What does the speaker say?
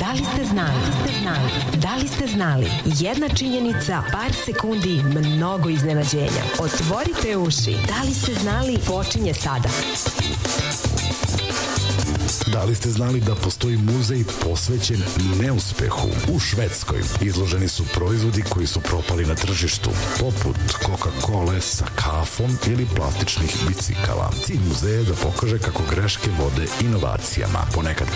Da li ste znali? Da li ste znali? Jedna činjenica, par sekundi, mnogo iznenađenja. Otvorite uši. Da li ste znali? Počinje sada. Da li ste znali da postoji muzej posvećen neuspehu u Švedskoj? Izloženi su proizvodi koji su propali na tržištu, poput Coca-Cola sa kafom ili plastičnih bicikala. Cilj muzeja je da pokaže kako greške vode inovacijama. Ponekad